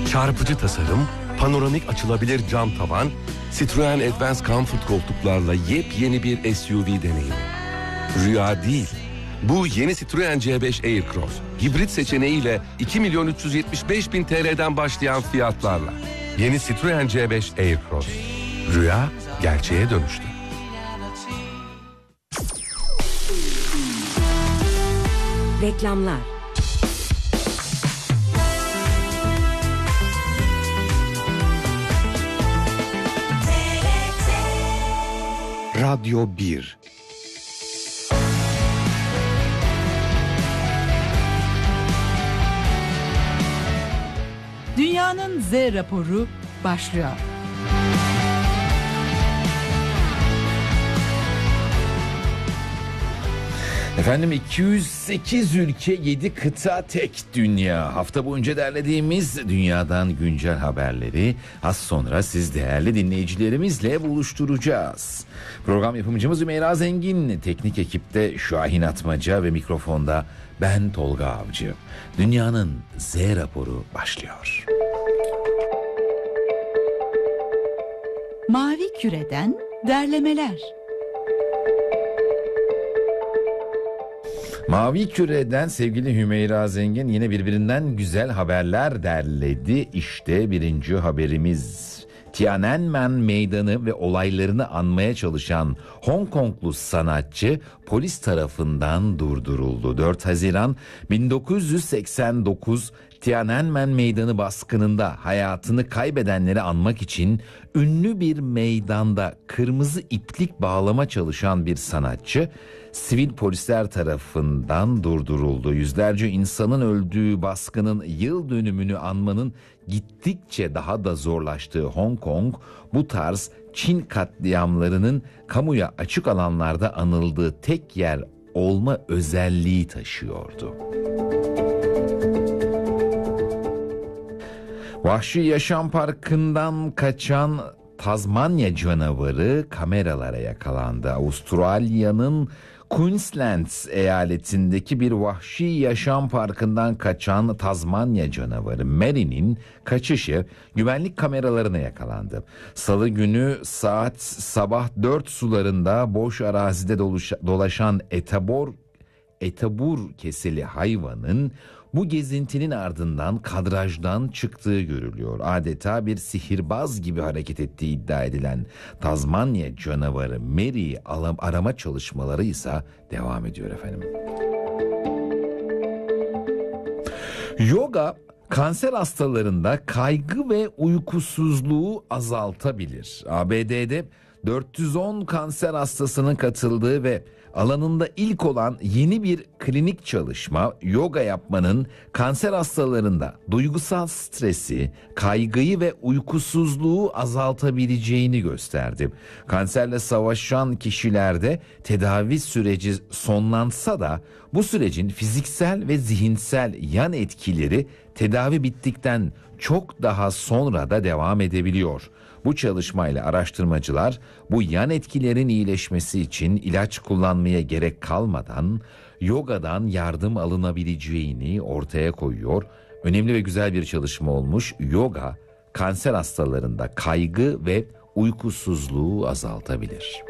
Çarpıcı tasarım, panoramik açılabilir cam tavan, Citroen Advance Comfort koltuklarla yepyeni bir SUV deneyimi. Rüya değil. Bu yeni Citroen C5 Aircross, hibrit seçeneğiyle 2.375.000 TL'den başlayan fiyatlarla. Yeni Citroen C5 Aircross. Rüya gerçeğe dönüştü. Reklamlar. Radyo 1. Dünyanın Z raporu başlıyor. Efendim 208 ülke 7 kıta tek dünya. Hafta boyunca derlediğimiz dünyadan güncel haberleri az sonra siz değerli dinleyicilerimizle buluşturacağız. Program yapımcımız Ümeyra Zengin, teknik ekipte Şahin Atmaca ve mikrofonda ben Tolga Avcı. Dünyanın Z raporu başlıyor. Mavi Küre'den derlemeler. Mavi Küre'den sevgili Hümeyra Zengin yine birbirinden güzel haberler derledi. İşte birinci haberimiz. Tiananmen Meydanı ve olaylarını anmaya çalışan Hong Konglu sanatçı polis tarafından durduruldu. 4 Haziran 1989 Tiananmen Meydanı baskınında hayatını kaybedenleri anmak için ünlü bir meydanda kırmızı iplik bağlama çalışan bir sanatçı sivil polisler tarafından durduruldu. Yüzlerce insanın öldüğü baskının yıl dönümünü anmanın gittikçe daha da zorlaştığı Hong Kong, bu tarz Çin katliamlarının kamuya açık alanlarda anıldığı tek yer olma özelliği taşıyordu. Vahşi Yaşam Parkı'ndan kaçan Tazmanya canavarı kameralara yakalandı. Avustralya'nın Queensland eyaletindeki bir vahşi yaşam parkından kaçan Tazmanya canavarı Mary'nin kaçışı güvenlik kameralarına yakalandı. Salı günü sabah 4 sularında boş arazide dolaşan etabur keseli hayvanın bu gezintinin ardından kadrajdan çıktığı görülüyor. Adeta bir sihirbaz gibi hareket ettiği iddia edilen Tazmanya canavarı Mary'i arama çalışmaları ise devam ediyor efendim. Yoga kanser hastalarında kaygı ve uykusuzluğu azaltabilir. ABD'de 410 kanser hastasının katıldığı ve alanında ilk olan yeni bir klinik çalışma yoga yapmanın kanser hastalarında duygusal stresi, kaygıyı ve uykusuzluğu azaltabileceğini gösterdi. Kanserle savaşan kişilerde tedavi süreci sonlansa da bu sürecin fiziksel ve zihinsel yan etkileri tedavi bittikten çok daha sonra da devam edebiliyor. Bu çalışmayla araştırmacılar bu yan etkilerin iyileşmesi için ilaç kullanmaya gerek kalmadan yogadan yardım alınabileceğini ortaya koyuyor. Önemli ve güzel bir çalışma olmuş. Yoga kanser hastalarında kaygı ve uykusuzluğu azaltabilir.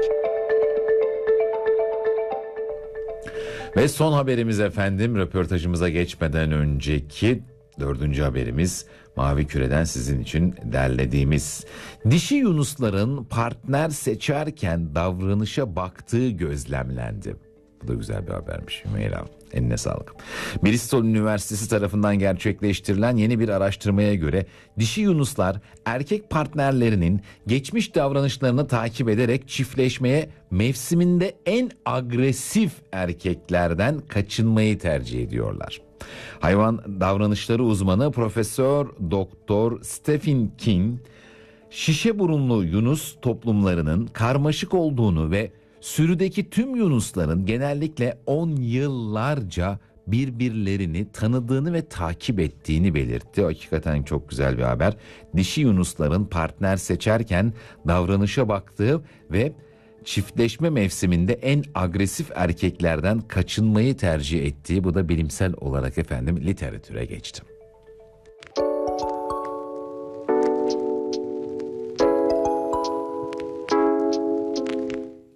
Ve son haberimiz efendim, röportajımıza geçmeden önceki 4. haberimiz Mavi Küre'den sizin için derlediğimiz. Dişi yunusların partner seçerken davranışa baktığı gözlemlendi. Bu da güzel bir habermiş Hümeyra. Eline sağlık. Bristol Üniversitesi tarafından gerçekleştirilen yeni bir araştırmaya göre dişi yunuslar erkek partnerlerinin geçmiş davranışlarını takip ederek çiftleşmeye mevsiminde en agresif erkeklerden kaçınmayı tercih ediyorlar. Hayvan davranışları uzmanı Profesör Doktor Stephen King, şişe burunlu yunus toplumlarının karmaşık olduğunu ve sürüdeki tüm yunusların genellikle 10 yıllarca birbirlerini tanıdığını ve takip ettiğini belirtti. Hakikaten çok güzel bir haber. Dişi yunusların partner seçerken davranışa baktığı ve çiftleşme mevsiminde en agresif erkeklerden kaçınmayı tercih ettiği, bu da bilimsel olarak efendim literatüre geçti.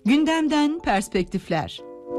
Gündemden perspektifler.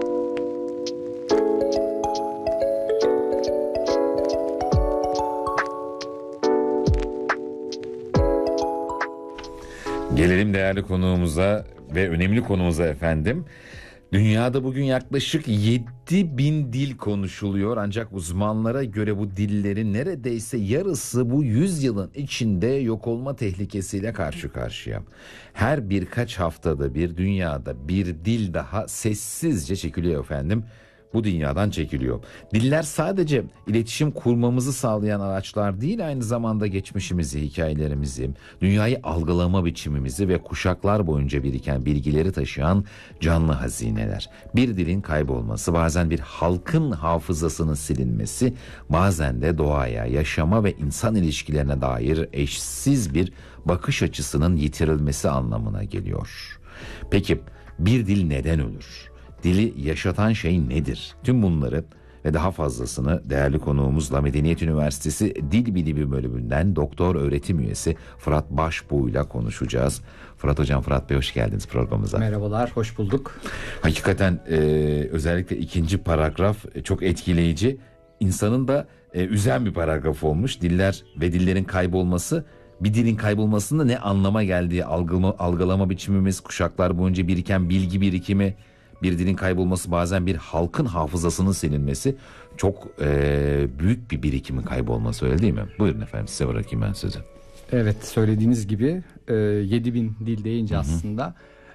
Gelelim değerli konuğumuza ve önemli konumuza efendim. Dünyada bugün yaklaşık 7.000 dil konuşuluyor, ancak uzmanlara göre bu dillerin neredeyse yarısı bu 100 yılın içinde yok olma tehlikesiyle karşı karşıya. Her birkaç haftada bir dünyada bir dil daha sessizce çekiliyor efendim. Bu dünyadan çekiliyor. Diller sadece iletişim kurmamızı sağlayan araçlar değil, aynı zamanda geçmişimizi, hikayelerimizi, dünyayı algılama biçimimizi ve kuşaklar boyunca biriken bilgileri taşıyan canlı hazineler. Bir dilin kaybolması, bazen bir halkın hafızasının silinmesi, bazen de doğaya, yaşama ve insan ilişkilerine dair eşsiz bir bakış açısının yitirilmesi anlamına geliyor. Peki bir dil neden ölür? Dili yaşatan şey nedir? Tüm bunları ve daha fazlasını değerli konuğumuzla Medeniyet Üniversitesi Dil Bilimi Bölümünden doktor öğretim üyesi Fırat Başbuğ ile konuşacağız. Fırat Hocam, Fırat Bey hoş geldiniz programımıza. Merhabalar, hoş bulduk. Hakikaten özellikle ikinci paragraf çok etkileyici. İnsanın da üzen bir paragraf olmuş. Diller ve dillerin kaybolması, bir dilin kaybolmasında ne anlama geldiği, algılama biçimimiz, kuşaklar boyunca biriken bilgi birikimi, bir dilin kaybolması, bazen bir halkın hafızasının silinmesi, çok büyük bir birikimin kaybolması, öyle değil mi? Buyurun efendim, size bırakayım ben sözü. Evet, söylediğiniz gibi 7.000 dil deyince aslında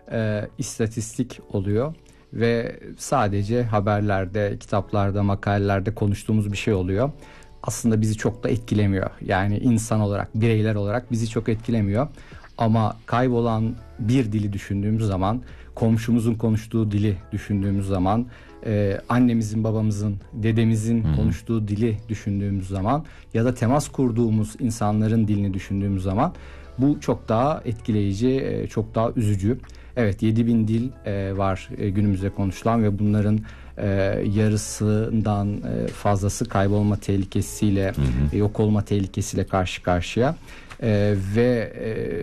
istatistik oluyor ve sadece haberlerde, kitaplarda, makalelerde konuştuğumuz bir şey oluyor. Aslında bizi çok da etkilemiyor. Yani insan olarak, bireyler olarak bizi çok etkilemiyor. Ama kaybolan bir dili düşündüğümüz zaman, komşumuzun konuştuğu dili düşündüğümüz zaman, annemizin, babamızın, dedemizin konuştuğu dili düşündüğümüz zaman ya da temas kurduğumuz insanların dilini düşündüğümüz zaman bu çok daha etkileyici, çok daha üzücü. Evet, 7.000 dil var günümüzde konuşulan ve bunların yarısından fazlası kaybolma tehlikesiyle, yok olma tehlikesiyle karşı karşıya. Ve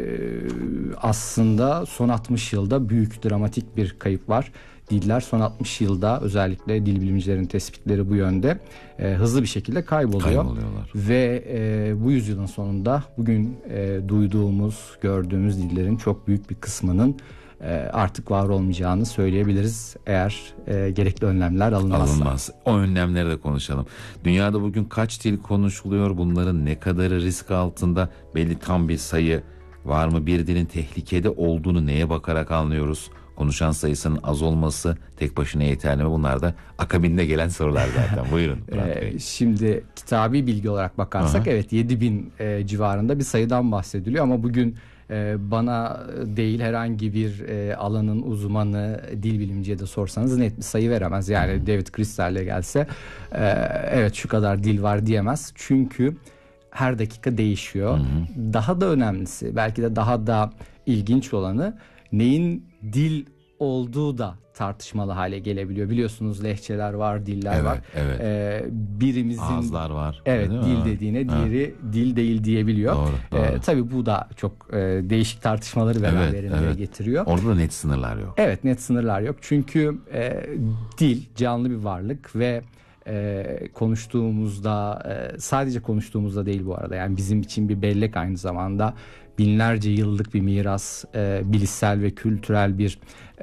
aslında son 60 yılda büyük dramatik bir kayıp var. Diller son 60 yılda, özellikle dil bilimcilerin tespitleri bu yönde, hızlı bir şekilde kayboluyorlar. Ve bu yüzyılın sonunda bugün duyduğumuz, gördüğümüz dillerin çok büyük bir kısmının artık var olmayacağını söyleyebiliriz eğer gerekli önlemler alınmaz. O önlemleri de konuşalım. Dünyada bugün kaç dil konuşuluyor? Bunların ne kadarı risk altında? Belli tam bir sayı var mı? Bir dilin tehlikede olduğunu neye bakarak anlıyoruz? Konuşan sayısının az olması tek başına yeterli mi? Bunlar da akabinde gelen sorular zaten. Buyurun. Şimdi kitabi bilgi olarak bakarsak evet 7.000 civarında bir sayıdan bahsediliyor ama bugün bana değil, herhangi bir alanın uzmanı, dil bilimciye de sorsanız net bir sayı veremez. Yani David Crystal'le gelse evet şu kadar dil var diyemez. Çünkü her dakika değişiyor. Daha da önemlisi, belki de daha da ilginç olanı, neyin dil olduğu da tartışmalı hale gelebiliyor. Biliyorsunuz lehçeler var, diller var. Evet. Birimizin ağızlar var. Evet, dil dediğine diğeri dil değil diyebiliyor. Doğru. Tabii bu da çok değişik tartışmaları beraberinde getiriyor. Orada da net sınırlar yok. Evet, net sınırlar yok. Çünkü dil canlı bir varlık ve konuştuğumuzda, sadece konuştuğumuzda değil bu arada. Yani bizim için bir bellek, aynı zamanda binlerce yıllık bir miras, bilişsel ve kültürel bir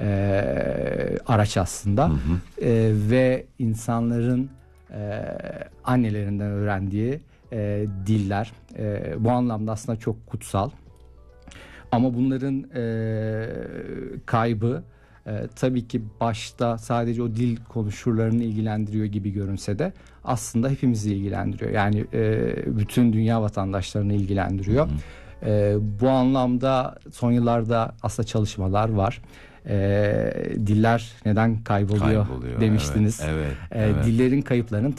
araç aslında. Ve insanların annelerinden öğrendiği diller bu anlamda aslında çok kutsal. Ama bunların kaybı tabii ki başta sadece o dil konuşurlarını ilgilendiriyor gibi görünse de aslında hepimizi ilgilendiriyor. Yani bütün dünya vatandaşlarını ilgilendiriyor. Bu anlamda son yıllarda aslında çalışmalar var. Diller neden kayboluyor demiştiniz. Evet. Dillerin kayıplarının